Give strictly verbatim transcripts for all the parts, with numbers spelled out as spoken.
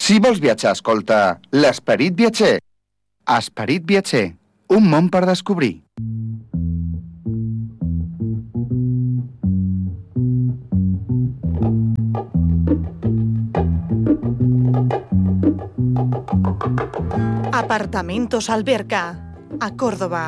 Si vols viatjar, escolta l'Esperit Viatger. Esperit Viatger, un món per descobrir. Apartamentos Alberca, a Córdoba.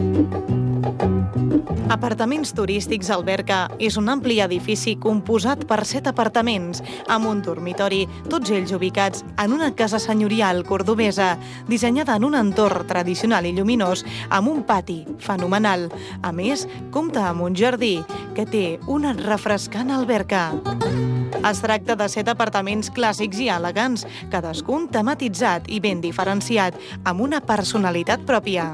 Apartaments turístics Alberca és un ampli edifici composat per set apartaments, amb un dormitori, tots ells ubicats en una casa senyorial cordobesa, dissenyada en un entorn tradicional i lluminós, amb un pati fenomenal. A més, compta amb un jardí que té una refrescant alberca. Es tracta de set apartaments clàssics i elegants, cadascun tematitzat i ben diferenciat, amb una personalitat pròpia.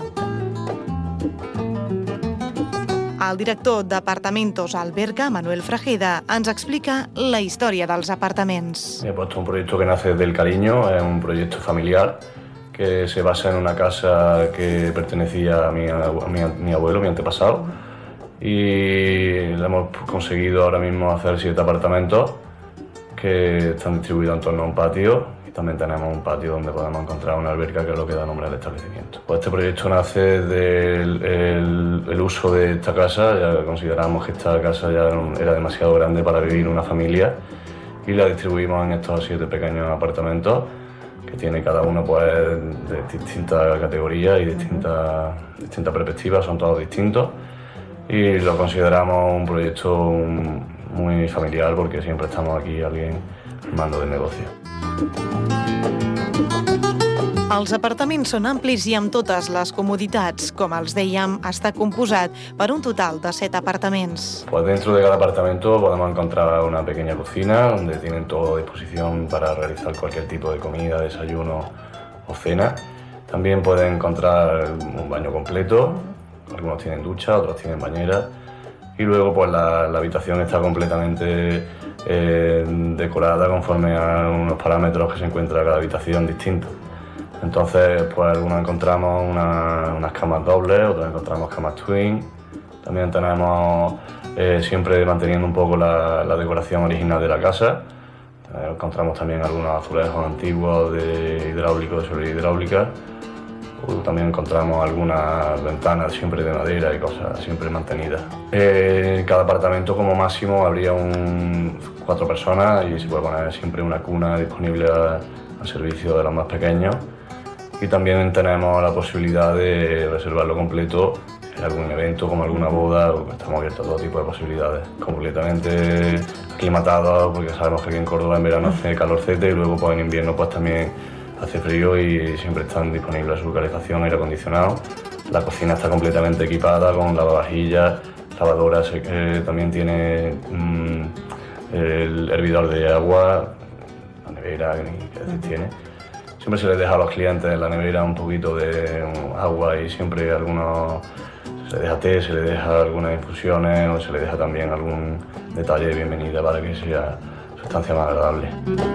El director d'Apartamentos Alberca, Manuel Frajeda, ens explica la història dels apartaments. He puesto un proyecto que nace del cariño, es un proyecto familiar que se basa en una casa que pertenecía a mi, a mi, a mi abuelo, mi antepasado, y le hemos conseguido ahora mismo hacer siete apartamentos que están distribuidos en torno a un patio, y también tenemos un patio donde podemos encontrar una alberca, que es lo que da nombre al establecimiento. Pues este proyecto nace del el, el uso de esta casa. Ya consideramos que esta casa ya era demasiado grande para vivir una familia y la distribuimos en estos siete pequeños apartamentos que tiene cada uno pues de distintas categorías y distintas, distintas perspectivas, son todos distintos, y lo consideramos un proyecto muy familiar porque siempre estamos aquí alguien al mando del negocio. Els apartaments són amplis i amb totes les comoditats. Com els dèiem, està composat per un total de set apartaments. Pues dentro de cada apartamento podemos encontrar una pequeña cocina donde tienen todo a disposición para realizar cualquier tipo de comida, desayuno o cena. También pueden encontrar un baño completo, algunos tienen ducha, otros tienen bañera. Y luego pues la, la habitación está completamente eh, decorada conforme a unos parámetros que se encuentra cada habitación distintos. Entonces, pues algunos encontramos una, unas camas dobles, otros encontramos camas twin. También tenemos, eh, siempre manteniendo un poco la, la decoración original de la casa, eh, encontramos también algunos azulejos antiguos de hidráulico, de seguridad hidráulica. También encontramos algunas ventanas siempre de madera y cosas siempre mantenidas. Eh, en cada apartamento como máximo habría un, cuatro personas y se puede poner siempre una cuna disponible a, al servicio de los más pequeños. Y también tenemos la posibilidad de reservarlo completo en algún evento, como alguna boda, porque estamos abiertos a todo tipo de posibilidades. Completamente aclimatados, porque sabemos que aquí en Córdoba en verano hace calorcete y luego pues, en invierno pues también hace frío y siempre están disponibles su calefacción, aire acondicionado. La cocina está completamente equipada con lavavajillas, lavadoras, eh, también tiene mmm, el hervidor de agua, la nevera que decir tiene. Siempre se les deja a los clientes en la nevera un poquito de um, agua y siempre algunos, se les deja té, se les deja algunas infusiones o se les deja también algún detalle de bienvenida para que sea su estancia más agradable.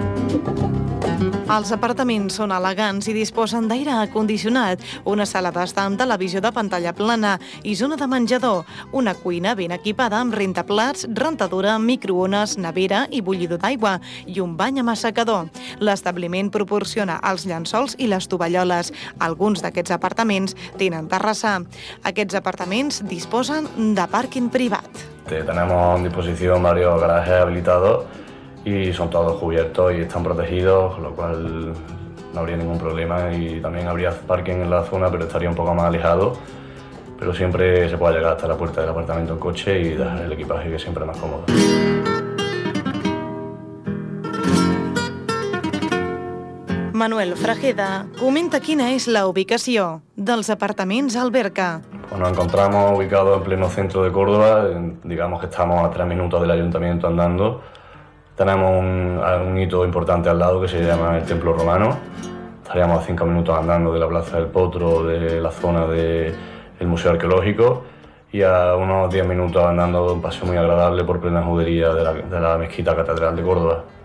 Els apartaments són elegants i disposen d'aire condicionat, una sala d'estar amb televisió de pantalla plana i zona de menjador, una cuina ben equipada amb rentaplats, rentadora, microones, nevera i bullidor d'aigua i un bany amb assecador. L'establiment proporciona els llençols i les tovalloles. Alguns d'aquests apartaments tenen terrassa. Aquests apartaments disposen de pàrquing privat. Tenemos en disposición varios garajes habilitados y son todos cubiertos y están protegidos, con lo cual no habría ningún problema, y también habría parking en la zona, pero estaría un poco más alejado, pero siempre se puede llegar hasta la puerta del apartamento en coche y dejar el equipaje, que siempre es más cómodo. Manuel Frajeda comenta quina és la ubicació dels apartaments Alberca. Pues nos encontramos ubicados en pleno centro de Córdoba, digamos que estamos a tres minutos del ayuntamiento andando. Tenemos un, un hito importante al lado que se llama el Templo Romano. Estaríamos a cinco minutos andando de la Plaza del Potro, de la zona del Museo Arqueológico, y a unos diez minutos andando un paseo muy agradable por plena judería de la, de la Mezquita Catedral de Córdoba.